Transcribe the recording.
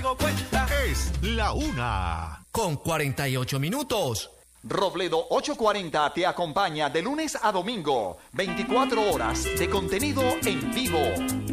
Es la 1. Con 48 minutos. Robledo 840 te acompaña de lunes a domingo, 24 horas de contenido en vivo.